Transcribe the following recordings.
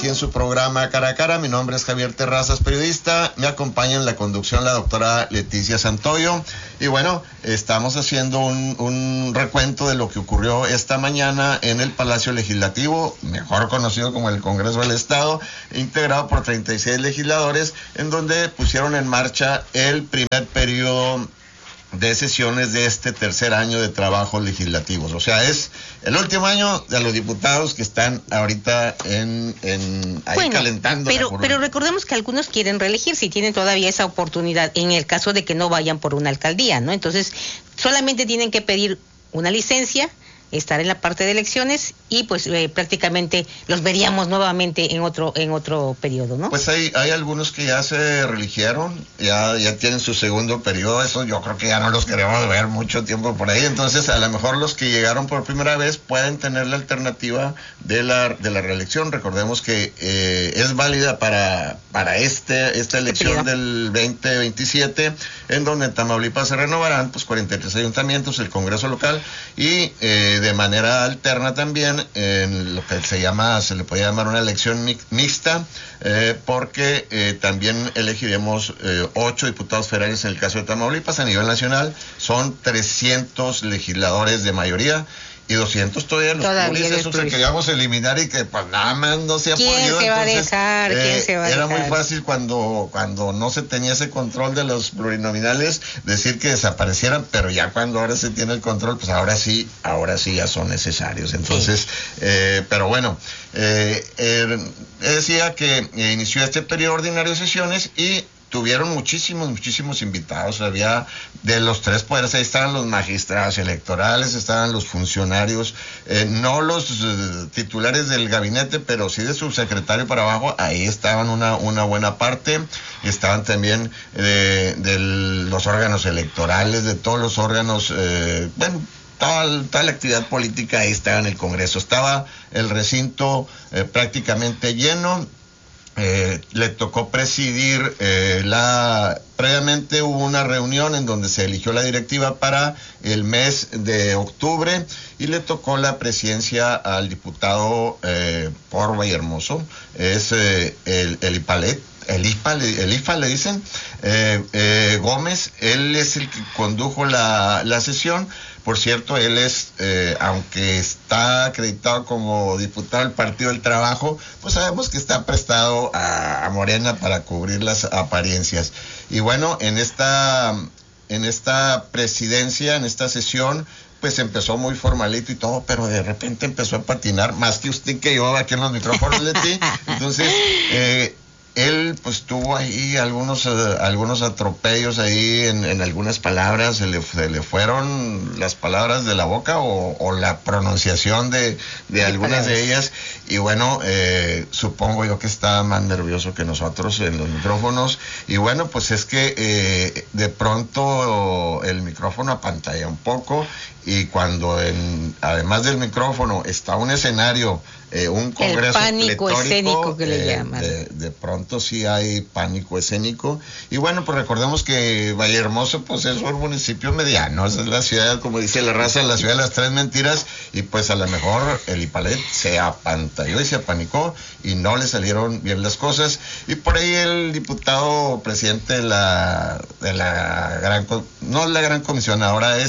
aquí en su programa Cara a Cara. Mi nombre es Javier Terrazas, periodista. Me acompaña en la conducción la doctora Leticia Santoyo. Y bueno, estamos haciendo un recuento de lo que ocurrió esta mañana en el Palacio Legislativo, mejor conocido como el Congreso del Estado, integrado por 36 legisladores, en donde pusieron en marcha el primer periodo de sesiones de este tercer año de trabajos legislativos. O sea, es el último año de los diputados que están ahorita ahí calentando. Pero recordemos que algunos quieren reelegirse y tienen todavía esa oportunidad en el caso de que no vayan por una alcaldía, ¿no? Entonces, solamente tienen que pedir una licencia, estar en la parte de elecciones y pues prácticamente los veríamos nuevamente en otro periodo, ¿no? Pues hay algunos que ya se reeligieron, ya tienen su segundo periodo. Eso yo creo que ya no los queremos ver mucho tiempo por ahí. Entonces, a lo mejor los que llegaron por primera vez pueden tener la alternativa de la reelección. Recordemos que es válida para esta elección del 2027, en donde en Tamaulipas se renovarán pues 43 ayuntamientos, el Congreso local y de manera alterna también en lo que se le puede llamar una elección mixta, porque también elegiremos 8 diputados federales en el caso de Tamaulipas. A nivel nacional son 300 legisladores de mayoría y 200 todavía los plurales, esos que queríamos eliminar y que pues nada más no se ha podido. ¿Quién se va a dejar? Era muy fácil cuando no se tenía ese control de los plurinominales decir que desaparecieran, pero ya cuando ahora se tiene el control, pues ahora sí ya son necesarios. Entonces, pero bueno, decía que inició este periodo ordinario de sesiones y tuvieron muchísimos invitados. Había de los tres poderes, ahí estaban los magistrados electorales, estaban los funcionarios, no los titulares del gabinete, pero sí de subsecretario para abajo. Ahí estaban una buena parte. Estaban también de los órganos electorales, de todos los órganos, toda la actividad política ahí estaba en el Congreso. Estaba el recinto prácticamente lleno. Le tocó presidir previamente hubo una reunión en donde se eligió la directiva para el mes de octubre y le tocó la presidencia al diputado por Vallehermoso, es el IFA le dicen, Gómez. Él es el que condujo la sesión. Por cierto, él es, aunque está acreditado como diputado del Partido del Trabajo, pues sabemos que está prestado a Morena para cubrir las apariencias. Y bueno, en esta presidencia, en esta sesión, pues empezó muy formalito y todo, pero de repente empezó a patinar, más que usted que yo aquí en los micrófonos de ti. Entonces, él pues tuvo ahí algunos atropellos ahí en algunas palabras, se le fueron las palabras de la boca o la pronunciación de algunas de ellas, y bueno, supongo yo que estaba más nervioso que nosotros en los micrófonos, y bueno, pues es que de pronto el micrófono apantalla un poco, y cuando además del micrófono está un escenario, un congreso, el pánico escénico que le llaman. De pronto sí hay pánico escénico. Y bueno, pues recordemos que Vallehermoso pues es un municipio mediano, es la ciudad, como dice la raza, la ciudad de las tres mentiras, y pues a lo mejor el IPALET se apantalló y se apanicó y no le salieron bien las cosas. Y por ahí el diputado presidente de la gran comisión, ahora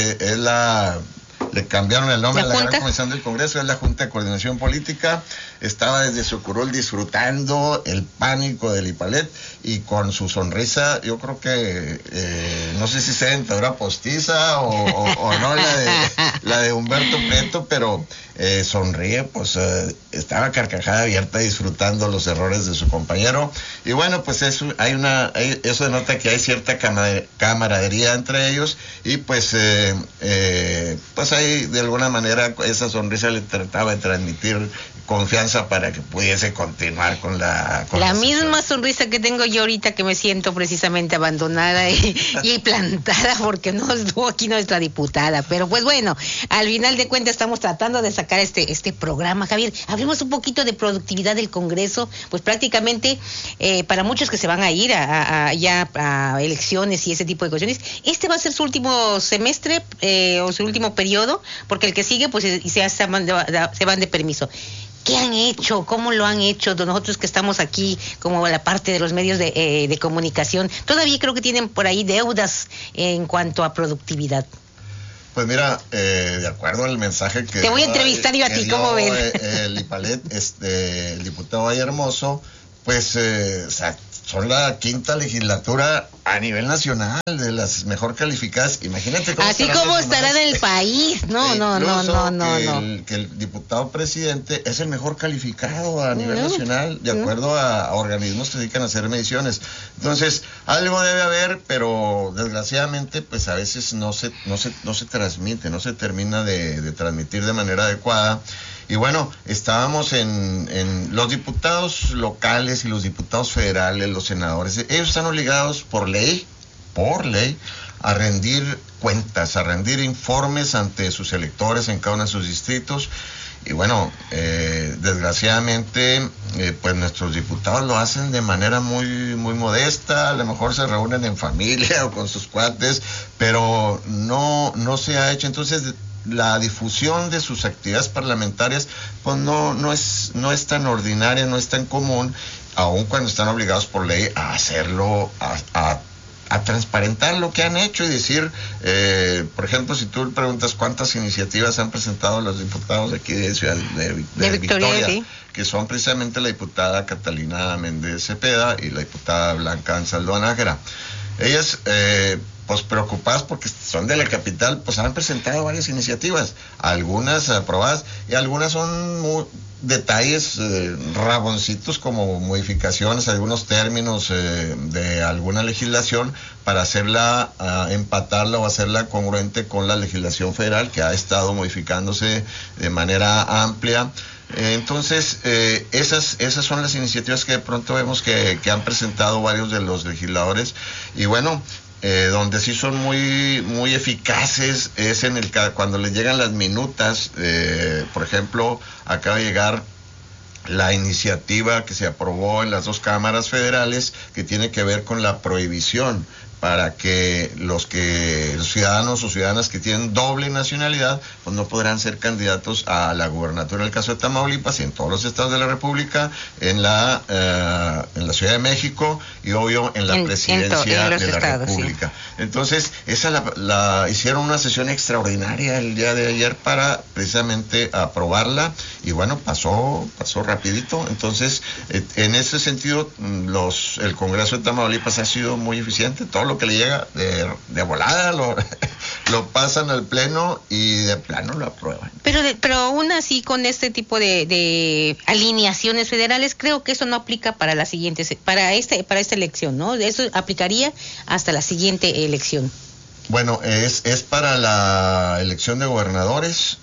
le cambiaron el nombre a la Gran Comisión del Congreso, es la Junta de Coordinación Política. Estaba desde su curul disfrutando el pánico del IPALET y con su sonrisa, yo creo que, no sé si sea dentadura postiza o no la de Humberto Prieto, pero sonríe, pues estaba carcajada abierta disfrutando los errores de su compañero. Y bueno, pues eso denota que hay cierta camaradería entre ellos, y pues ahí de alguna manera esa sonrisa le trataba de transmitir confianza para que pudiese continuar con la misma sonrisa que tengo yo ahorita, que me siento precisamente abandonada y plantada porque no estuvo aquí nuestra diputada. Pero pues bueno, al final de cuentas estamos tratando de sacar este programa. Javier, hablemos un poquito de productividad del Congreso. Pues prácticamente para muchos que se van a ir ya a elecciones y ese tipo de cuestiones, este va a ser su último semestre o su último periodo, porque el que sigue pues se van de permiso. ¿Qué han hecho? ¿Cómo lo han hecho? Nosotros que estamos aquí como la parte de los medios de comunicación, todavía creo que tienen por ahí deudas en cuanto a productividad. Pues mira, de acuerdo al mensaje que... Te voy a entrevistar yo a ti, ¿cómo ves? El IPALET, el diputado Valle Hermoso, pues son la quinta legislatura a nivel nacional de las mejor calificadas. Imagínate cómo así como estará en el país. No. Que el diputado presidente es el mejor calificado a nivel nacional, de acuerdo a organismos que se dedican a hacer mediciones. Entonces, algo debe haber, pero desgraciadamente, pues a veces no se transmite, no se termina de transmitir de manera adecuada. Y bueno, estábamos en los diputados locales y los diputados federales, los senadores, ellos están obligados por ley, a rendir cuentas, a rendir informes ante sus electores en cada uno de sus distritos. Y bueno, desgraciadamente, pues nuestros diputados lo hacen de manera muy, muy modesta, a lo mejor se reúnen en familia o con sus cuates, pero no se ha hecho. Entonces, la difusión de sus actividades parlamentarias pues no es tan ordinaria, no es tan común, aun cuando están obligados por ley a hacerlo, a transparentar lo que han hecho y decir, por ejemplo, si tú preguntas cuántas iniciativas han presentado los diputados de aquí de Ciudad de Victoria, sí, que son precisamente la diputada Catalina Méndez Cepeda y la diputada Blanca Ansaldo Nájera. Ellas, pues preocupadas porque son de la capital, pues han presentado varias iniciativas, algunas aprobadas y algunas son detalles raboncitos como modificaciones, algunos términos de alguna legislación para hacerla, empatarla o hacerla congruente con la legislación federal que ha estado modificándose de manera amplia. Entonces, esas son las iniciativas que de pronto vemos que han presentado varios de los legisladores. Y bueno, donde sí son muy eficaces es cuando les llegan las minutas. Por ejemplo, acaba de llegar la iniciativa que se aprobó en las dos cámaras federales que tiene que ver con la prohibición para que los ciudadanos o ciudadanas que tienen doble nacionalidad pues no podrán ser candidatos a la gubernatura en el caso de Tamaulipas y en todos los estados de la República, en la Ciudad de México y obvio en la presidencia de la República. Sí. Entonces, esa hicieron una sesión extraordinaria el día de ayer para precisamente aprobarla y bueno, pasó rapidito. Entonces, en ese sentido, el Congreso de Tamaulipas ha sido muy eficiente. Todo lo que le llega de volada lo pasan al pleno y de plano lo aprueban. Pero aún así con este tipo de alineaciones federales creo que eso no aplica para la siguiente, para esta elección, ¿no? Eso aplicaría hasta la siguiente elección. Bueno, es para la elección de gobernadores.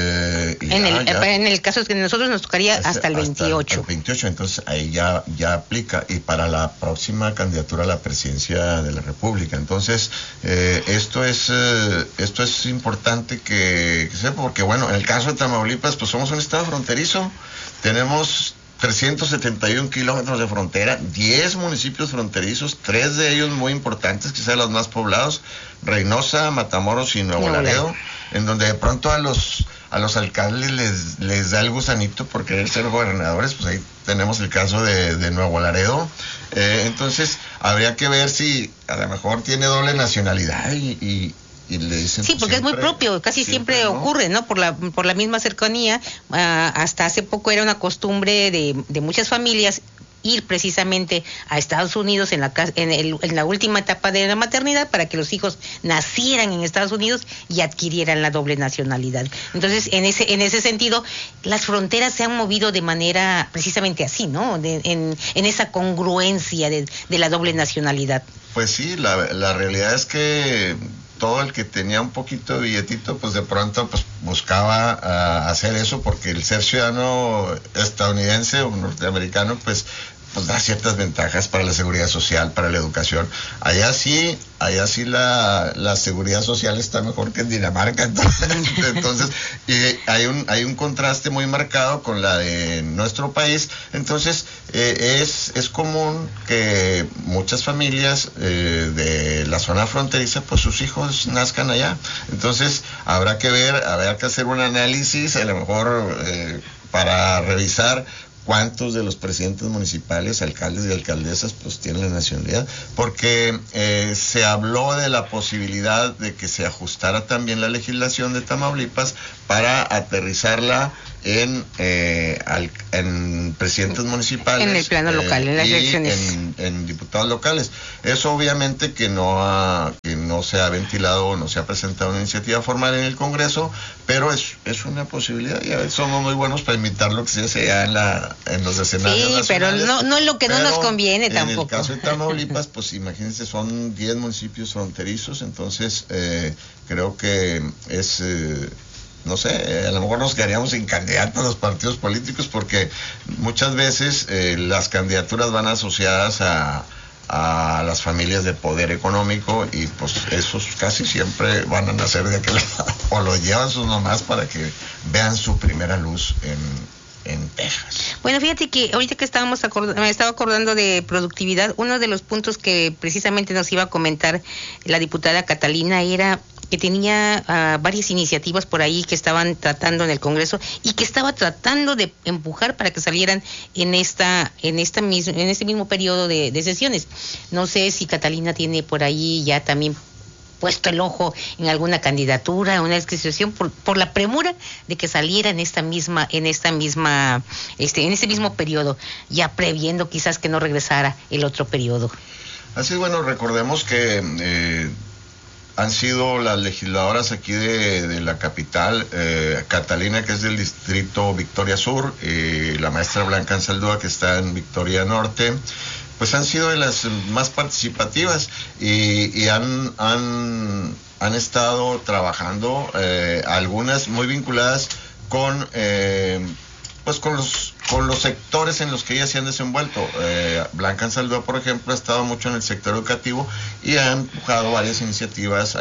En el caso que nosotros nos tocaría hasta el 28. Hasta el 28, entonces ahí ya aplica. Y para la próxima candidatura a la presidencia de la República. Entonces, esto es importante que sepa, porque bueno, en el caso de Tamaulipas, pues somos un estado fronterizo. Tenemos 371 kilómetros de frontera, 10 municipios fronterizos, 3 de ellos muy importantes, quizás los más poblados, Reynosa, Matamoros y Nuevo Laredo, en donde de pronto a los alcaldes les da el gusanito por querer ser gobernadores. Pues ahí tenemos el caso de Nuevo Laredo. Entonces, habría que ver si a lo mejor tiene doble nacionalidad y le dicen, sí, porque siempre, es muy propio, casi siempre ¿no? Ocurre, ¿no? Por la misma cercanía. Hasta hace poco era una costumbre de muchas familias ir precisamente a Estados Unidos en la última etapa de la maternidad para que los hijos nacieran en Estados Unidos y adquirieran la doble nacionalidad. Entonces, en ese sentido, las fronteras se han movido de manera precisamente así, ¿no? En esa congruencia de la doble nacionalidad. Pues sí, la realidad es que todo el que tenía un poquito de billetito, pues de pronto pues buscaba hacer eso, porque el ser ciudadano estadounidense o norteamericano pues da ciertas ventajas para la seguridad social, para la educación. Allá sí la seguridad social está mejor que en Dinamarca. Entonces y hay un contraste muy marcado con la de nuestro país. Entonces es común que muchas familias de la zona fronteriza, pues sus hijos nazcan allá. Entonces habrá que hacer un análisis, a lo mejor para revisar cuántos de los presidentes municipales, alcaldes y alcaldesas pues tienen la nacionalidad, porque se habló de la posibilidad de que se ajustara también la legislación de Tamaulipas para aterrizarla en presidentes municipales, en el plano local, en las elecciones, en diputados locales. Eso obviamente que no se ha ventilado, no se ha presentado una iniciativa formal en el Congreso, pero es una posibilidad, y a veces somos muy buenos para imitar lo que se hace ya en los escenarios nacionales. Pero no es lo que no nos conviene tampoco. En el caso de Tamaulipas, pues imagínense, son 10 municipios fronterizos, entonces creo que es... no sé, a lo mejor nos quedaríamos sin candidatos a los partidos políticos, porque muchas veces las candidaturas van asociadas a las familias de poder económico, y pues esos casi siempre van a nacer de aquel lado, o lo llevan sus mamás para que vean su primera luz en Texas. Bueno, fíjate que ahorita que me estaba acordando de productividad, uno de los puntos que precisamente nos iba a comentar la diputada Catalina era que tenía varias iniciativas por ahí que estaban tratando en el Congreso y que estaba tratando de empujar para que salieran en este mismo periodo de sesiones. No sé si Catalina tiene por ahí ya también puesto el ojo en alguna candidatura, en una inscripción, por la premura de que saliera en este mismo periodo, ya previendo quizás que no regresara el otro periodo. Así, bueno, recordemos que han sido las legisladoras aquí de la capital, Catalina, que es del distrito Victoria Sur, la maestra Blanca Ansaldúa, que está en Victoria Norte, pues han sido de las más participativas y han estado trabajando, algunas muy vinculadas con los sectores en los que ellas se han desenvuelto. Blanca Ansaldúa, por ejemplo, ha estado mucho en el sector educativo y ha impulsado varias iniciativas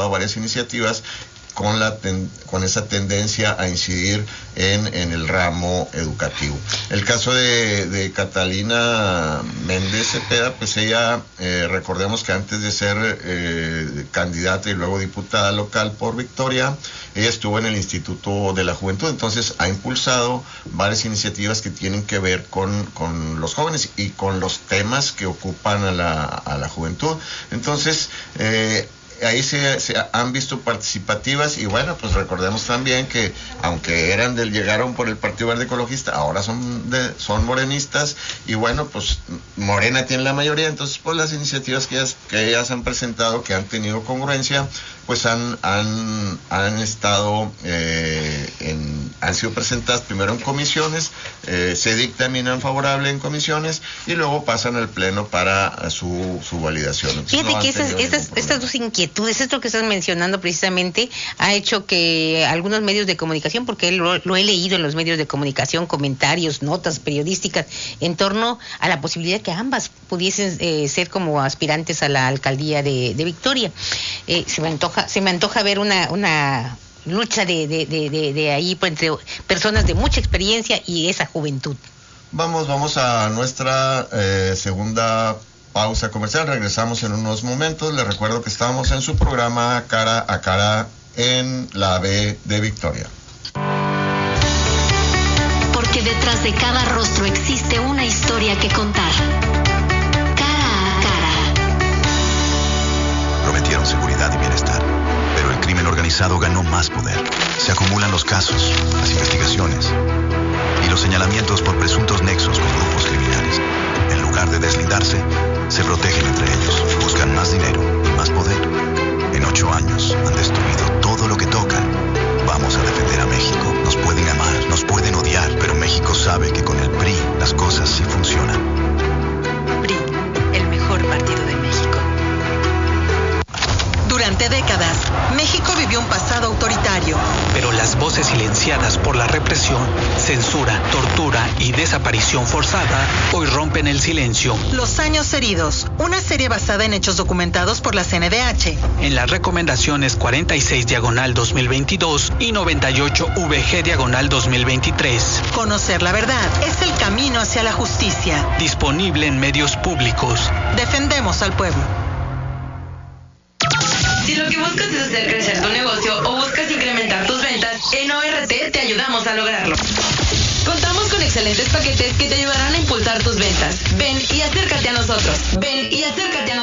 con esa tendencia a incidir en el ramo educativo. El caso de Catalina Méndez Cepeda, pues ella, recordemos que antes de ser candidata y luego diputada local por Victoria, ella estuvo en el Instituto de la Juventud, entonces ha impulsado varias iniciativas que tienen que ver con los jóvenes y con los temas que ocupan a la juventud. Entonces, ahí se han visto participativas, y bueno, pues recordemos también que aunque llegaron por el Partido Verde Ecologista, ahora son morenistas, y bueno, pues Morena tiene la mayoría, entonces pues las iniciativas que ellas han presentado, que han tenido congruencia, pues han estado han sido presentadas primero en comisiones, se dictaminan favorable en comisiones y luego pasan al pleno para su validación. Entonces, fíjate que estas dos inquietudes, esto que estás mencionando precisamente, ha hecho que algunos medios de comunicación, porque lo he leído en los medios de comunicación, comentarios, notas periodísticas, en torno a la posibilidad que ambas pudiesen ser como aspirantes a la alcaldía de Victoria. Se me antoja ver una lucha de ahí entre personas de mucha experiencia y esa juventud. Vamos a nuestra segunda pausa comercial. Regresamos en unos momentos. Les recuerdo que estamos en su programa Cara a Cara en la B de Victoria. Porque detrás de cada rostro existe una historia que contar. Cara a Cara. Prometieron seguridad y bienestar, pero el crimen organizado ganó más poder. Se acumulan los casos, las investigaciones y los señalamientos por presuntos nexos con grupos criminales. En lugar de deslindarse, se protegen entre ellos, buscan más dinero y más poder. En 8 años han destruido todo lo que tocan. Vamos a defender a México. Nos pueden amar, nos pueden odiar, pero México sabe que con el PRI las cosas sí funcionan. PRI, el mejor partido de México. Durante décadas, México vivió un pasado autoritario. Pero las voces silenciadas por la represión, censura, tortura y desaparición forzada hoy rompen el silencio. Los años heridos, una serie basada en hechos documentados por la CNDH. En las recomendaciones 46/2022 y 98/VG/2023. Conocer la verdad es el camino hacia la justicia. Disponible en medios públicos. Defendemos al pueblo. Si lo que buscas es hacer crecer tu negocio o buscas incrementar tus ventas, en ORT te ayudamos a lograrlo. excelentes paquetes que te ayudarán a impulsar tus ventas. Ven y acércate a nosotros. Ven y acércate a nosotros.